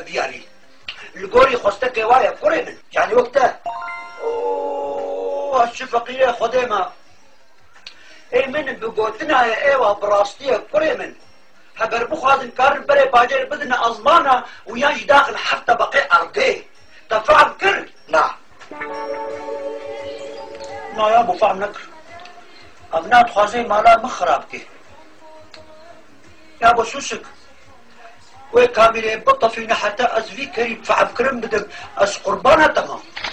بدياري القوري خستك وايا كوري من يعني وقتها اوه الشفقية خديمة اي من بقوتنا يا ايوه براستية كوري من هبر بخوازن كار بري باجر بدنا ازمانا وياج داخل حتى بقي ارضي تفعل كر لا لا يا ابو فعم نكر ابنات خوازي مالا مخرابكي يا ابو سوسك وكاميري بطة فينا حتى ازفي كريم فعم كرم بدم از قربانة تمام